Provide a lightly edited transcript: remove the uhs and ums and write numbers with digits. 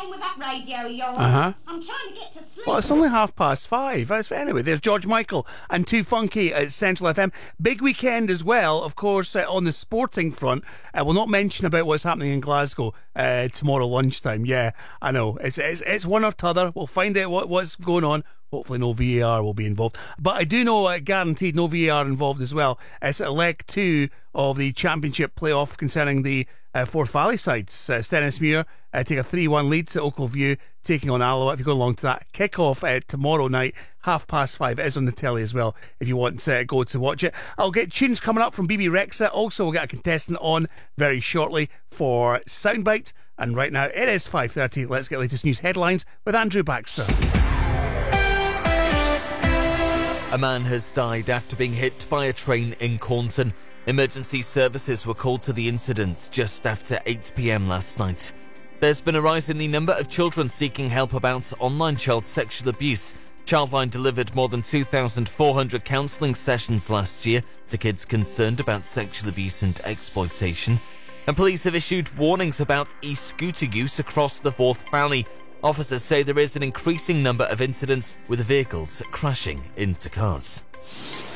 playing with that radio of yours. I'm trying to get to sleep. Well, it's only 5:30. Anyway, there's George Michael and Too Funky at Central FM. Big weekend as well, of course, on the sporting front. We'll not mention about what's happening in Glasgow tomorrow lunchtime. Yeah, I know. It's one or t'other. We'll find out what's going on. Hopefully no VAR will be involved. But I do know, guaranteed, no VAR involved as well. It's at leg 2 of the Championship playoff concerning the Forth Valley sides. Stennismuir take a 3-1 lead to Oakville, taking on Alloa. If you go along to that kick-off tomorrow night, 5:30. It is on the telly as well if you want to go to watch it. I'll get tunes coming up from BB Rexa. Also, we'll get a contestant on very shortly for Soundbite. And right now, it is 5:30. Let's get latest news headlines with Andrew Baxter. A man has died after being hit by a train in Cornton. Emergency services were called to the incident just after 8 p.m. last night. There's been a rise in the number of children seeking help about online child sexual abuse. Childline delivered more than 2,400 counselling sessions last year to kids concerned about sexual abuse and exploitation. And police have issued warnings about e-scooter use across the Forth Valley. Officers say there is an increasing number of incidents with vehicles crashing into cars.